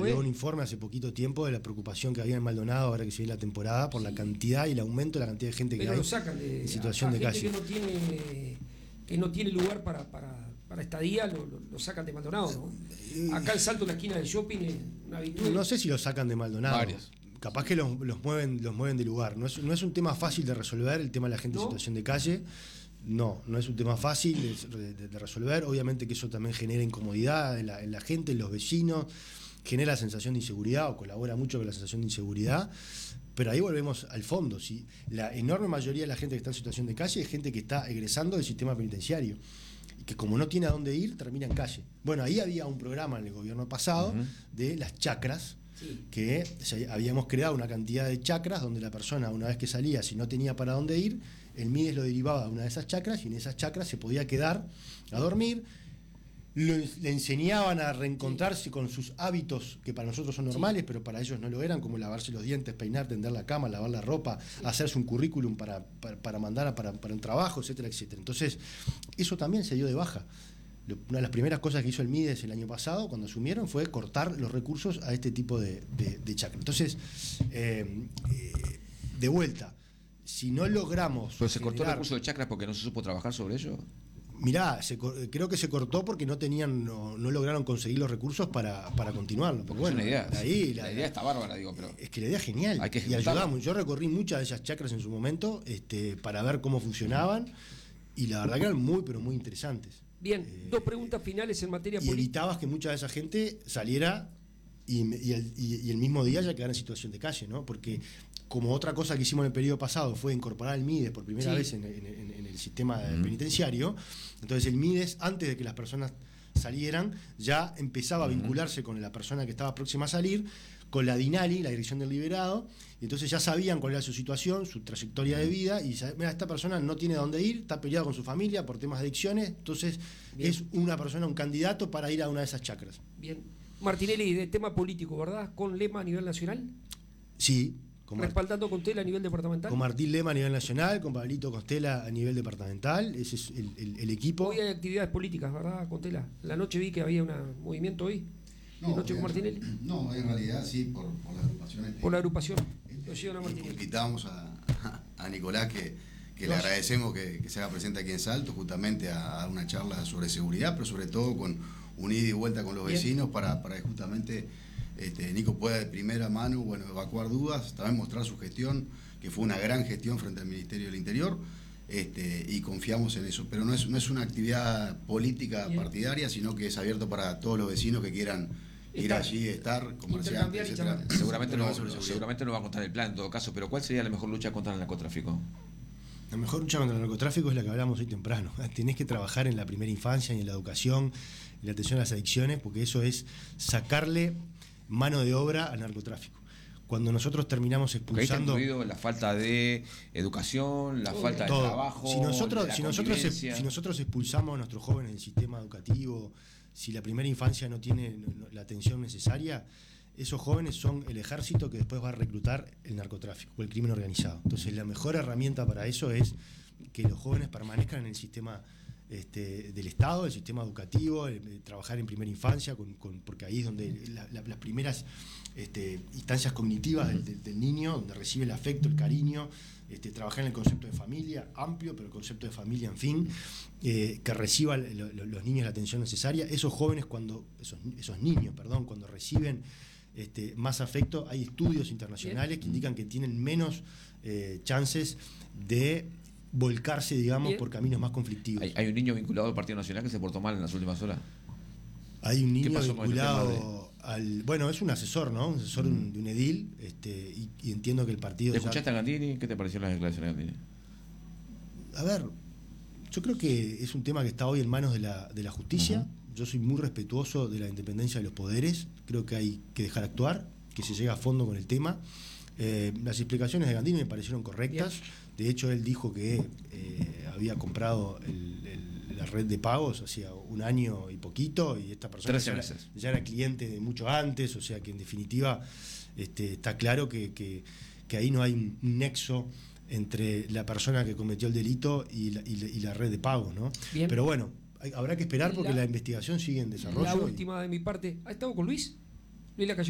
salió un informe hace poquito tiempo de la preocupación que había en Maldonado ahora que se viene la temporada por la cantidad y el aumento de la cantidad de gente que hay lo sacan en situación de calle. Que no tiene lugar para estadía, lo sacan de Maldonado, ¿no? Acá el Salto en la esquina del shopping es una habitual. No sé si lo sacan de Maldonado. Varios. Capaz que los mueven de lugar. No es un tema fácil de resolver el tema de la gente en situación de calle. No es un tema fácil de resolver. Obviamente que eso también genera incomodidad en la gente, en los vecinos, genera sensación de inseguridad o colabora mucho con la sensación de inseguridad. Pero ahí volvemos al fondo. ¿Sí? La enorme mayoría de la gente que está en situación de calle es gente que está egresando del sistema penitenciario y que como no tiene a dónde ir, termina en calle. Bueno, ahí había un programa en el gobierno pasado de las chacras, que habíamos creado una cantidad de chacras donde la persona, una vez que salía, si no tenía para dónde ir, el MIDES lo derivaba a una de esas chacras y en esas chacras se podía quedar a dormir. Le enseñaban a reencontrarse con sus hábitos que para nosotros son normales, pero para ellos no lo eran, como lavarse los dientes, peinar, tender la cama, lavar la ropa, hacerse un currículum para mandar para un trabajo, etcétera, etcétera. Entonces, eso también se dio de baja. Una de las primeras cosas que hizo el MIDES el año pasado, cuando asumieron, fue cortar los recursos a este tipo de chacra. Entonces, de vuelta, si no logramos... ¿Pero se cortó el recurso de chacras porque no se supo trabajar sobre ello? Mirá, creo que se cortó porque no lograron conseguir los recursos para continuarlo. Porque bueno, es una idea. La idea está bárbara, digo, pero es que la idea es genial. Hay que y ayudamos. Yo recorrí muchas de esas chacras en su momento para ver cómo funcionaban y la verdad que eran muy, pero muy interesantes. Bien, dos preguntas finales en materia política. Y evitabas que mucha de esa gente saliera y el mismo día ya quedara en situación de calle, ¿no? Porque como otra cosa que hicimos en el periodo pasado fue incorporar el MIDES por primera vez en el sistema penitenciario, entonces el MIDES, antes de que las personas salieran, ya empezaba a vincularse con la persona que estaba próxima a salir, con la DINALI, la Dirección del Liberado, y entonces ya sabían cuál era su situación, su trayectoria de vida, y mira, esta persona no tiene dónde ir, está peleado con su familia por temas de adicciones, entonces es una persona, un candidato para ir a una de esas chacras. Bien. Martinelli, de tema político, ¿verdad? ¿Con Lema a nivel nacional? Sí. ¿Respaldando Costela a nivel departamental? Con Martín Lema a nivel nacional, con Pablito Costela a nivel departamental, ese es el equipo. Hoy hay actividades políticas, ¿verdad, Costela? La noche vi que había un movimiento hoy. No, noche con Martinelli. No, en realidad sí, por la agrupación. Por la agrupación. Lo llevan a Martinelli. Invitamos a Nicolás que le agradecemos que se haga presente aquí en Salto, justamente a dar una charla sobre seguridad, pero sobre todo con un ida y vuelta con los vecinos para justamente Nico pueda de primera mano evacuar dudas, también mostrar su gestión, que fue una gran gestión frente al Ministerio del Interior. Y confiamos en eso, pero no es una actividad política partidaria, sino que es abierto para todos los vecinos que quieran ir allí, estar, comerciantes, etcétera. Seguramente no va a contar el plan en todo caso, pero ¿cuál sería la mejor lucha contra el narcotráfico? La mejor lucha contra el narcotráfico es la que hablamos hoy temprano. Tenés que trabajar en la primera infancia y en la educación, en la atención a las adicciones, porque eso es sacarle mano de obra al narcotráfico. Cuando nosotros terminamos expulsando... Ahí está incluido la falta de educación, la falta de trabajo, si nosotros expulsamos a nuestros jóvenes del sistema educativo, si la primera infancia no tiene la atención necesaria, esos jóvenes son el ejército que después va a reclutar el narcotráfico o el crimen organizado. Entonces la mejor herramienta para eso es que los jóvenes permanezcan en el sistema del Estado, el sistema educativo, trabajar en primera infancia, porque ahí es donde las primeras instancias cognitivas del niño, donde recibe el afecto, el cariño, trabajar en el concepto de familia, amplio, pero el concepto de familia, en fin, que reciban los niños la atención necesaria. Esos jóvenes, esos niños, cuando reciben más afecto, hay estudios internacionales que indican que tienen menos chances de volcarse, digamos, por caminos más conflictivos. ¿Hay un niño vinculado al Partido Nacional que se portó mal en las últimas horas? Hay un niño vinculado al... Bueno, es un asesor, ¿no? Un asesor de un edil, y entiendo que el partido... ¿Escuchaste a Gandini? ¿Qué te parecieron las declaraciones de Gandini? A ver, yo creo que es un tema que está hoy en manos de la justicia. Yo soy muy respetuoso de la independencia de los poderes. Creo que hay que dejar actuar, que se llegue a fondo con el tema. Las explicaciones de Gandini me parecieron correctas. De hecho, él dijo que había comprado la red de pagos hacía un año y poquito, y esta persona ya era cliente de mucho antes, o sea que en definitiva está claro que ahí no hay un nexo entre la persona que cometió el delito y la red de pagos, ¿no? Bien. Pero bueno, habrá que esperar porque la investigación sigue en desarrollo. La última de mi parte, ¿ha estado con Luis? Luis Lacalle.